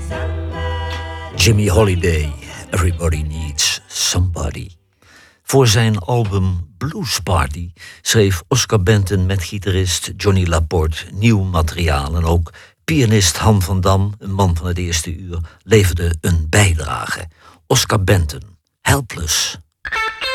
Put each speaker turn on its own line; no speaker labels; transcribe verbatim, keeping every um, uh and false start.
Jimmy Holiday, Everybody Needs Somebody. Voor zijn album Blues Party schreef Oscar Benton met gitarist Johnny Laporte nieuw materiaal. En ook pianist Han van Dam, een man van het eerste uur, leverde een bijdrage. Oscar Benton, Helpless.